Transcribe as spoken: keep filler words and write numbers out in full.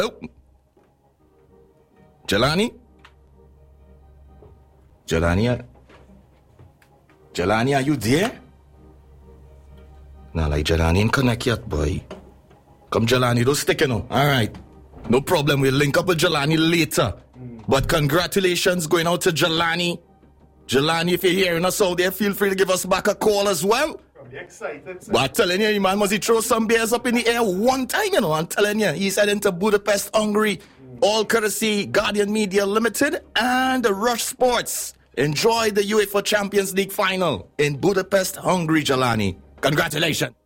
Oh. Jelani? Jelani? Jelani, are you there? Nah, like Jelani ain't connect yet, boy. Come, Jelani, don't stick, you know. All right. No problem. We'll link up with Jelani later. Mm. But congratulations going out to Jelani. Jelani, if you're hearing us out there, feel free to give us back a call as well. I'm excited, sir. But I'm telling you, man, must he throw some beers up in the air one time, you know. I'm telling you, he's heading to Budapest, Hungary. Mm. All courtesy Guardian Media Limited and Rush Sports. Enjoy the UEFA Champions League final in Budapest, Hungary, Jelani. Congratulations.